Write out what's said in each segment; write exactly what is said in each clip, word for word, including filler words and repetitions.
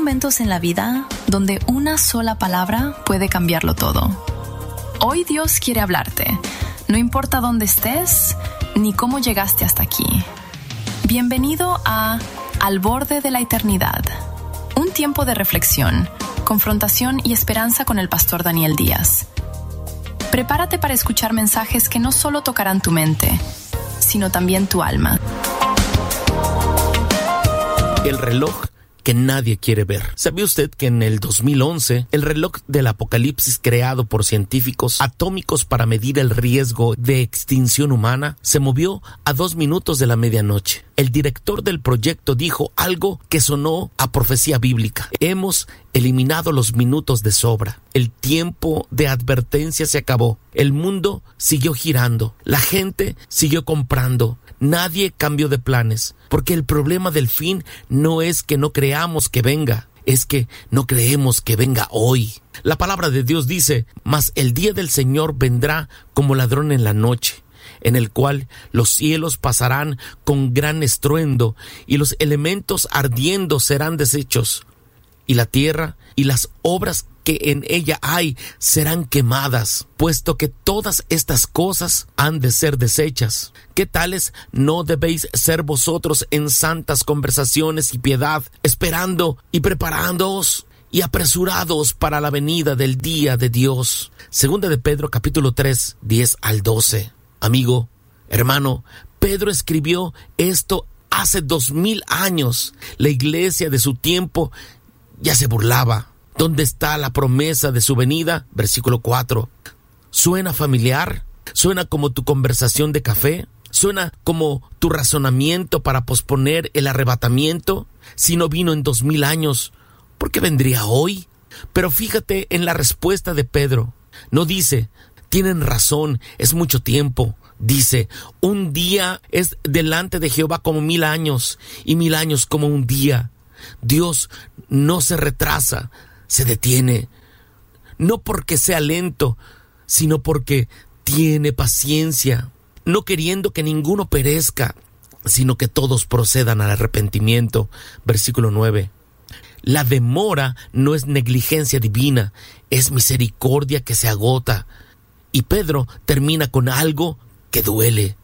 momentos en la vida donde una sola palabra puede cambiarlo todo. Hoy Dios quiere hablarte, no importa dónde estés ni cómo llegaste hasta aquí. Bienvenido a Al Borde de la Eternidad, un tiempo de reflexión, confrontación y esperanza con el pastor Daniel Díaz. Prepárate para escuchar mensajes que no solo tocarán tu mente, sino también tu alma. El reloj que nadie quiere ver. ¿Sabía usted que en el dos mil once el reloj del apocalipsis creado por científicos atómicos para medir el riesgo de extinción humana se movió a dos minutos de la medianoche? El director del proyecto dijo algo que sonó a profecía bíblica. Hemos eliminado los minutos de sobra. El tiempo de advertencia se acabó. El mundo siguió girando. La gente siguió comprando. Nadie cambió de planes, porque el problema del fin no es que no creamos que venga, es que no creemos que venga hoy. La palabra de Dios dice: mas el día del Señor vendrá como ladrón en la noche, en el cual los cielos pasarán con gran estruendo, y los elementos ardiendo serán deshechos, y la tierra y las obras que en ella hay serán quemadas, puesto que todas estas cosas han de ser deshechas. ¿Qué tales no debéis ser vosotros en santas conversaciones y piedad, esperando y preparándoos y apresurados para la venida del día de Dios? Segunda de Pedro, capítulo tres, diez al doce. Amigo, hermano, Pedro escribió esto hace dos mil años. La iglesia de su tiempo ya se burlaba. ¿Dónde está la promesa de su venida? Versículo cuatro. ¿Suena familiar? ¿Suena como tu conversación de café? ¿Suena como tu razonamiento para posponer el arrebatamiento? Si no vino en dos mil años, ¿por qué vendría hoy? Pero fíjate en la respuesta de Pedro. No dice: tienen razón, es mucho tiempo. Dice: un día es delante de Jehová como mil años, y mil años como un día. Dios no se retrasa, se detiene, no porque sea lento, sino porque tiene paciencia, no queriendo que ninguno perezca, sino que todos procedan al arrepentimiento. Versículo nueve. La demora no es negligencia divina, es misericordia que se agota. Y Pedro termina con algo que duele.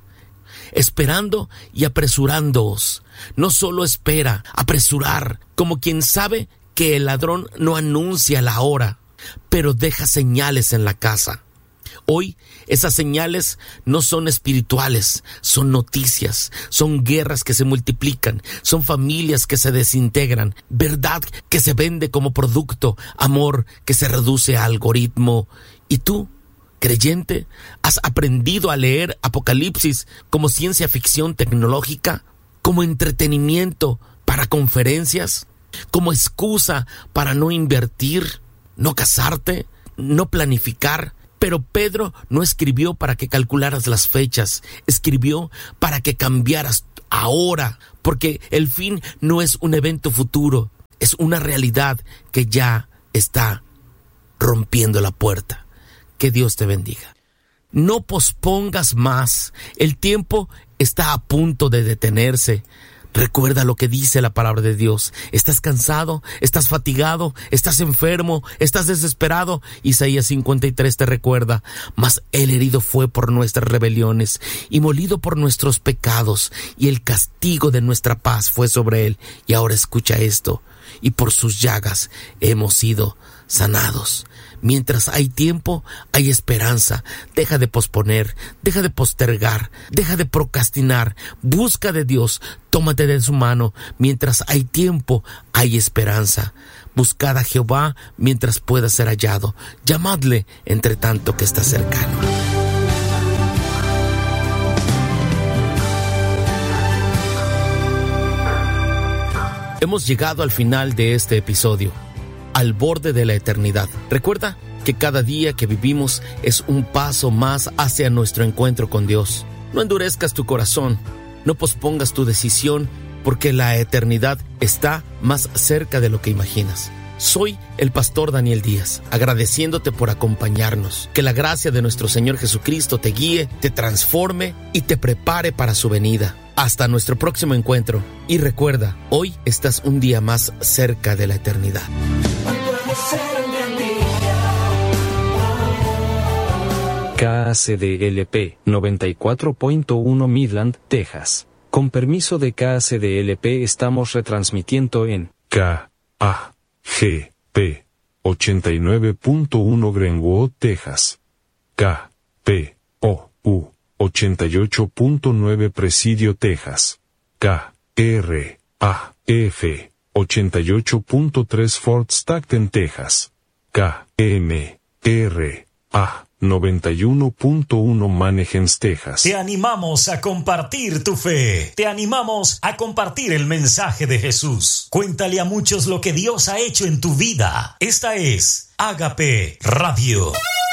Esperando y apresurándoos. No solo espera, apresurar, como quien sabe que el ladrón no anuncia la hora, pero deja señales en la casa. Hoy esas señales no son espirituales, son noticias, son guerras que se multiplican, son familias que se desintegran, verdad que se vende como producto, amor que se reduce a algoritmo. Y tú, creyente, ¿has aprendido a leer Apocalipsis como ciencia ficción tecnológica, como entretenimiento para conferencias, como excusa para no invertir, no casarte, no planificar? Pero Pedro no escribió para que calcularas las fechas, escribió para que cambiaras ahora, porque el fin no es un evento futuro, es una realidad que ya está rompiendo la puerta. Que Dios te bendiga. No pospongas más, el tiempo está a punto de detenerse. Recuerda lo que dice la palabra de Dios. ¿Estás cansado? ¿Estás fatigado? ¿Estás enfermo? ¿Estás desesperado? Isaías cincuenta y tres te recuerda: mas el herido fue por nuestras rebeliones y molido por nuestros pecados, y el castigo de nuestra paz fue sobre él. Y ahora escucha esto: y por sus llagas hemos sido sanados. Mientras hay tiempo, hay esperanza. Deja de posponer, deja de postergar, deja de procrastinar. Busca de Dios, tómate de su mano. Mientras hay tiempo, hay esperanza. Buscad a Jehová mientras pueda ser hallado. Llamadle entre tanto que está cercano. Hemos llegado al final de este episodio. Al borde de la eternidad. Recuerda que cada día que vivimos es un paso más hacia nuestro encuentro con Dios. No endurezcas tu corazón, no pospongas tu decisión, porque la eternidad está más cerca de lo que imaginas. Soy el pastor Daniel Díaz, agradeciéndote por acompañarnos. Que la gracia de nuestro Señor Jesucristo te guíe, te transforme y te prepare para su venida. Hasta nuestro próximo encuentro. Y recuerda, hoy estás un día más cerca de la eternidad. K A C D L P noventa y cuatro punto uno Midland, Texas. Con permiso de K A C D L P estamos retransmitiendo en K A G P ochenta y nueve punto uno Greenwood, Texas. K P O U ochenta y ocho punto nueve Presidio, Texas. K R A F ochenta y ocho punto tres Fort Stockton, Texas. K M R A noventa y uno punto uno Manheim, Texas. Te animamos a compartir tu fe. Te animamos a compartir el mensaje de Jesús. Cuéntale a muchos lo que Dios ha hecho en tu vida. Esta es Ágape Radio.